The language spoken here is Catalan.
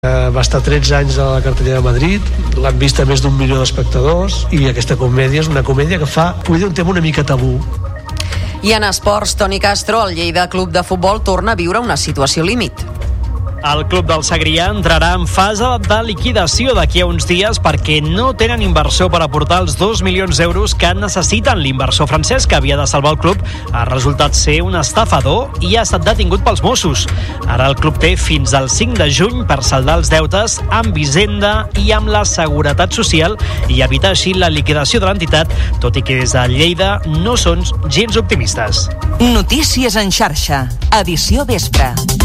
Va estar 13 anys a la cartellera de Madrid, l'han vist a més d'1 milió d'espectadors, i aquesta comèdia és una comèdia que fa, podria dir, un tema una mica tabú. I en esports, Toni Castro, el Lleida Club de Futbol, torna a viure una situació límit. El club del Segrià entrarà en fase de liquidació d'aquí a uns dies perquè no tenen inversor per aportar els 2 milions d'euros que necessiten. L'inversor francès que havia de salvar el club ha resultat ser un estafador i ha estat detingut pels Mossos. Ara el club té fins al 5 de juny per saldar els deutes amb Hisenda i amb la Seguretat Social i evitar així la liquidació de l'entitat, tot i que des de Lleida no són gens optimistes. Notícies en xarxa, edició vespre.